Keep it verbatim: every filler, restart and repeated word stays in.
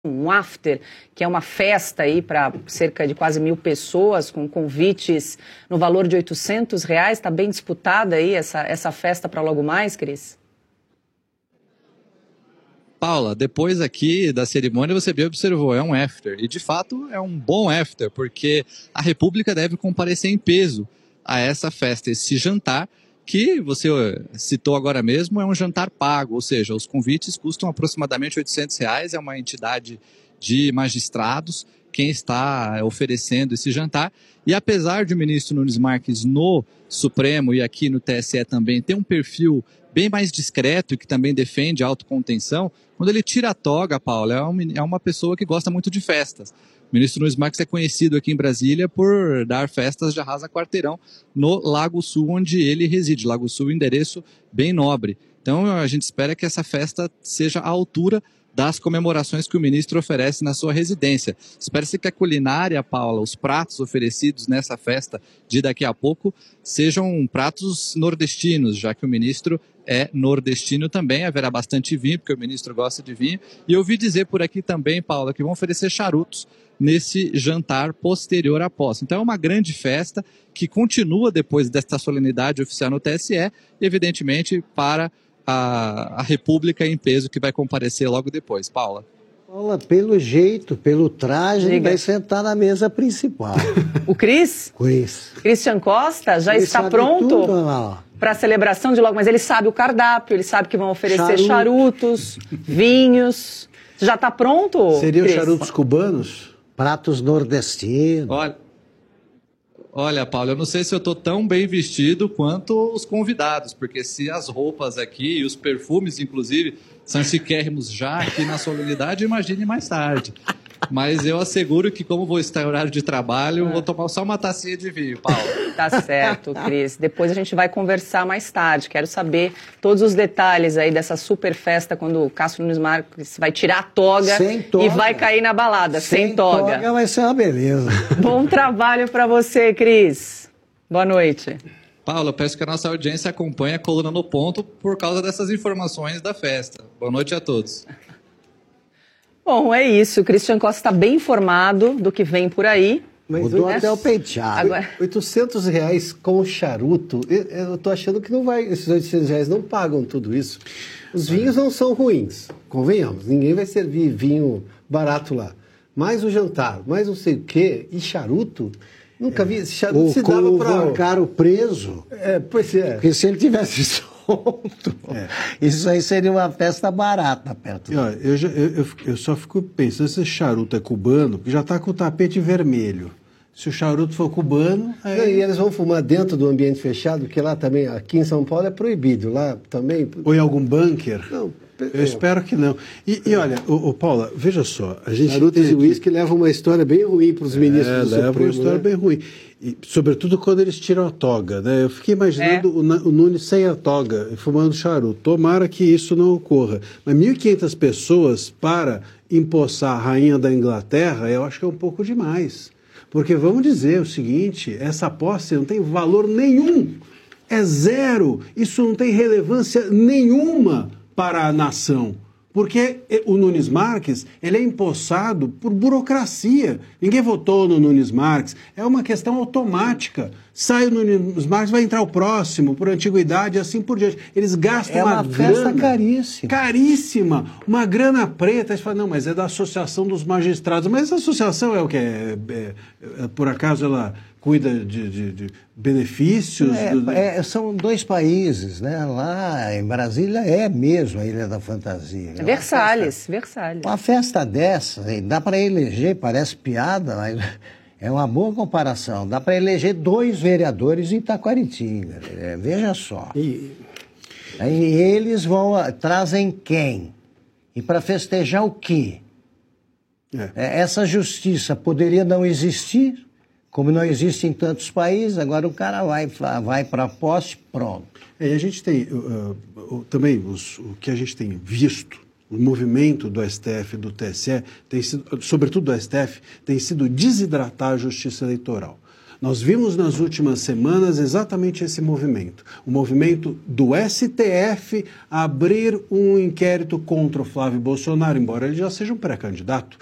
um after, que é uma festa aí para cerca de quase mil pessoas, com convites no valor de oitocentos reais. Está bem disputada aí essa, essa festa para logo mais, Cris? Paula, depois aqui da cerimônia você bem observou, é um after. E de fato é um bom after, porque a República deve comparecer em peso a essa festa, esse jantar, que você citou agora mesmo, é um jantar pago, ou seja, os convites custam aproximadamente oitocentos reais, é uma entidade de magistrados quem está oferecendo esse jantar. E apesar de o ministro Nunes Marques no Supremo e aqui no T S E também ter um perfil bem mais discreto e que também defende a autocontenção, quando ele tira a toga, Paula, é, um, é uma pessoa que gosta muito de festas. O ministro Nunes Marques é conhecido aqui em Brasília por dar festas de arrasa quarteirão no Lago Sul, onde ele reside. Lago Sul, endereço bem nobre. Então a gente espera que essa festa seja à altura das comemorações que o ministro oferece na sua residência. Espera-se que a culinária, Paula, os pratos oferecidos nessa festa de daqui a pouco, sejam pratos nordestinos, já que o ministro é nordestino também. Haverá bastante vinho, porque o ministro gosta de vinho. E eu ouvi dizer por aqui também, Paula, que vão oferecer charutos nesse jantar posterior à posse. Então é uma grande festa que continua depois desta solenidade oficial no T S E, evidentemente para a, a República em peso que vai comparecer logo depois. Paula. Paula, pelo jeito, pelo traje, ele vai sentar na mesa principal. O Cris? Cris. Christian Costa já Ele está sabe pronto tudo, lá, para a celebração de logo, mas ele sabe o cardápio, ele sabe que vão oferecer Charuto. charutos, vinhos. Já está pronto? Seriam Cris? charutos cubanos? pratos nordestinos. Olha, olha, Paulo, eu não sei se eu estou tão bem vestido quanto os convidados, porque se as roupas aqui e os perfumes, inclusive, são chiquérrimos já aqui na solenidade, imagine mais tarde. Mas eu asseguro que, como vou estar em horário de trabalho, é. vou tomar só uma tacinha de vinho, Paulo. Tá certo, Cris. Depois a gente vai conversar mais tarde. Quero saber todos os detalhes aí dessa super festa, quando o Cássio Nunes Marques vai tirar a toga, toga. e vai cair na balada, sem, sem toga. toga vai ser uma beleza. Bom trabalho para você, Cris. Boa noite. Paulo, eu peço que a nossa audiência acompanhe a Coluna no Ponto por causa dessas informações da festa. Boa noite a todos. Bom, é isso. O Christian Costa está bem informado do que vem por aí. Mas mudou né? até o penteado. Agora... oitocentos reais com charuto, eu estou achando que não vai, esses oitocentos reais não pagam tudo isso. Os vinhos não são ruins, convenhamos. Ninguém vai servir vinho barato lá. Mais o jantar, mais não sei o quê, e charuto... Nunca vi. Esse charuto o, se dava para o caro preso. É, pois é. Porque se ele tivesse solto, é. isso aí seria uma festa barata perto. E, olha, eu, já, eu, eu, eu só fico pensando, se esse charuto é cubano, que já está com o tapete vermelho. Se o charuto for cubano... Aí... Não, e eles vão fumar dentro do ambiente fechado, porque lá também, aqui em São Paulo é proibido. Lá também... Ou em algum bunker? Não. Eu espero que não. E, e olha, o, o Paula, veja só. A gente Charutos e uísque levam uma história bem ruim para os ministros é, do Supremo. Leva uma história né? bem ruim. E, sobretudo quando eles tiram a toga. Né? Eu fiquei imaginando é. o, o Nunes sem a toga, fumando charuto. Tomara que isso não ocorra. Mas mil e quinhentas pessoas para empossar a rainha da Inglaterra, eu acho que é um pouco demais. Porque vamos dizer o seguinte, essa posse não tem valor nenhum. É zero. Isso não tem relevância nenhuma para a nação, porque o Nunes Marques ele é empossado por burocracia. Ninguém votou no Nunes Marques, é uma questão automática. Sai o Nunes Marques, vai entrar o próximo, por antiguidade, e assim por diante. Eles gastam é uma, uma grana... festa caríssima. Caríssima, uma grana preta. Aí você fala, não, mas é da Associação dos Magistrados. Mas essa associação é o que? É, é, é, por acaso ela... cuida de, de, de benefícios? É, do... é, são dois países, né? Lá em Brasília é mesmo a Ilha da Fantasia. É Versalhes, festa, Versalhes. Uma festa dessa, dá para eleger, parece piada, mas é uma boa comparação. Dá para eleger dois vereadores em Itacoaritinga. É, veja só. E... Aí eles vão, trazem quem? E para festejar o quê? É. Essa justiça poderia não existir? Como não existe em tantos países, agora o cara vai, vai para a posse, pronto. É, e a gente tem uh, uh, também os, o que a gente tem visto, o movimento do S T F e do T S E, tem sido, sobretudo do S T F, tem sido desidratar a justiça eleitoral. Nós vimos nas últimas semanas exatamente esse movimento. O movimento do S T F abrir um inquérito contra o Flávio Bolsonaro, embora ele já seja um pré-candidato.